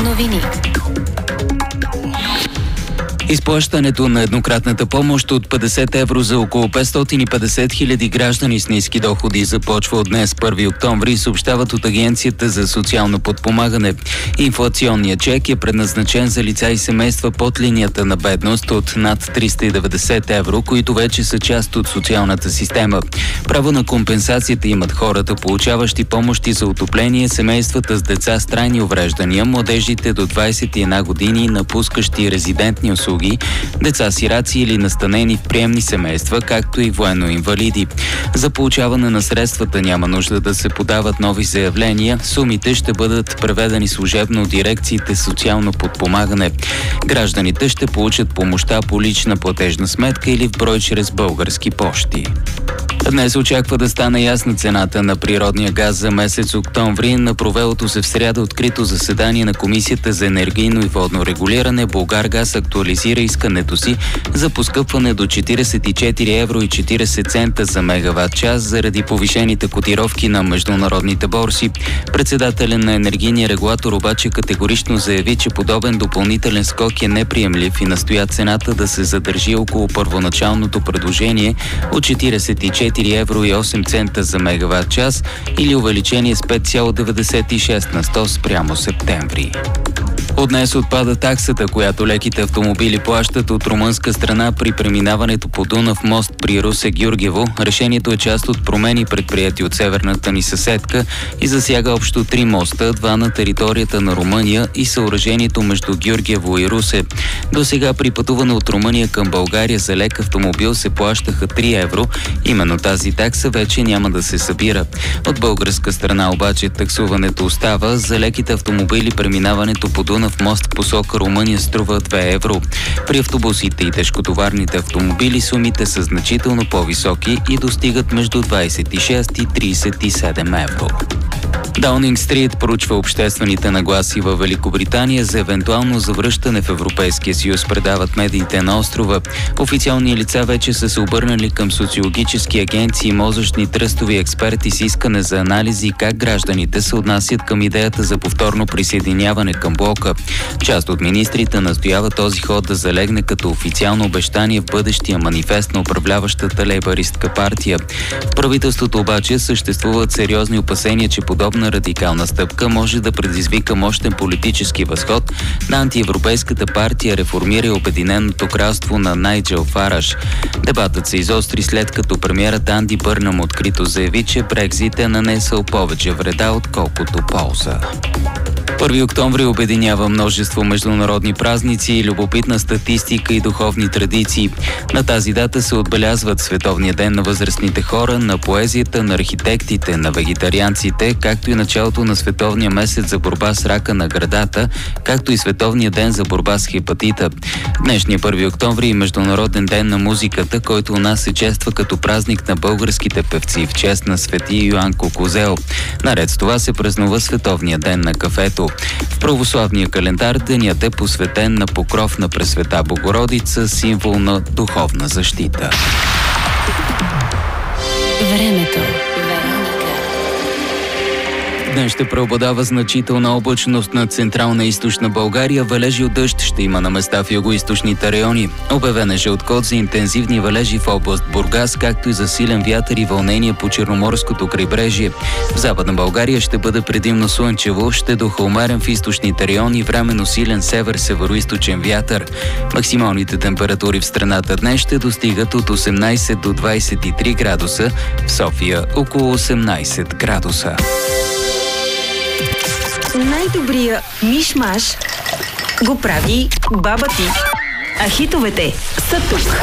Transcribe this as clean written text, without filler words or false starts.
Новини. Изплащането на еднократната помощ от 50 евро за около 550 хиляди граждани с ниски доходи започва от днес, 1 октомври, съобщават от Агенцията за социално подпомагане. Инфлационният чек е предназначен за лица и семейства под линията на бедност от над 390 евро, които вече са част от социалната система. Право на компенсацията имат хората, получаващи помощи за отопление, семействата с деца с трайни увреждания, младежите до 21 години, напускащи резидентни услуги, деца-сираци или настанени в приемни семейства, както и военно-инвалиди. За получаване на средствата няма нужда да се подават нови заявления. Сумите ще бъдат преведени служебно от дирекциите социално подпомагане. Гражданите ще получат помощта по лична платежна сметка или в брой чрез български пощи. Днес очаква да стане ясна цената на природния газ за месец октомври. На провелото се в сряда открито заседание на Комисията за енергийно и водно регулиране, Булгаргаз актуализира искането си за поскъпване до 44 евро и 40 цента за мегаватт час заради повишените котировки на международните борси. Председателят на енергийния регулатор обаче категорично заяви, че подобен допълнителен скок е неприемлив и настоя цената да се задържи около първоначалното предложение от 44 евро и 8 цента за мегаватт час или увеличение с 5,96 на 100 спрямо септември. От днес отпада таксата, която леките автомобили плащат от румънска страна при преминаването по Дунав мост при Русе-Гюргево. Решението е част от промени, предприети от северната ни съседка и засяга общо 3 моста, 2 на територията на Румъния и съоръжението между Гюргево и Русе. До сега при пътуване от Румъния към България за лек автомобил се плащаха 3 евро. Именно тази такса вече няма да се събира. От българска страна обаче таксуването остава. За леките автомобили преминаването по Дунав мост в посока Румъния струва 2 евро. При автобусите и тежкотоварните автомобили сумите са значително по-високи и достигат между 26 и 37 евро. Даунинг Стрит проучва обществените нагласи във Великобритания за евентуално завръщане в Европейския съюз, предават медиите на острова. Официални лица вече са се обърнали към социологически агенции и мозъчни тръстови експерти с искане за анализи как гражданите се отнасят към идеята за повторно присъединяване към блока. Част от министрите настоява този ход да залегне като официално обещание в бъдещия манифест на управляващата лейбъристка партия. В правителството обаче съществуват сериозни опасения, че подобна радикална стъпка може да предизвика мощен политически възход на антиевропейската партия Реформира и Обединеното кралство на Найджел Фараш. Дебатът се изостри след като премиерът Анди Бърнам открито заяви, че Брекзит е нанесъл повече вреда, отколкото полза. 1 октомври обединява множество международни празници, любопитна статистика и духовни традиции. На тази дата се отбелязват Световния ден на възрастните хора, на поезията, на архитектите, на вегетарианците, както и началото на Световния месец за борба с рака на гърдата, както и Световния ден за борба с хепатита. Днешният 1 октомври е Международен ден на музиката, който у нас се чества като празник на българските певци в чест на свети Йоанко Козел. Наред с това се празнува Световния ден на кафето. В православния календар денят е посветен на покров на Пресвета Богородица, символ на духовна защита. Времето. Днес ще преобладава значителна облачност над централна и източна България. Валежи от дъжд ще има на места в югоизточните райони. Обявен е жълт код за интензивни валежи в област Бургас, както и за силен вятър и вълнение по Черноморското крайбрежие. В Западна България ще бъде предимно слънчево, ще духа умерен в източните райони, временно силен север-североизточен вятър. Максималните температури в страната днес ще достигат от 18 до 23 градуса, в София около 18 градуса. Най-добрия миш-маш го прави баба ти. А хитовете са тук.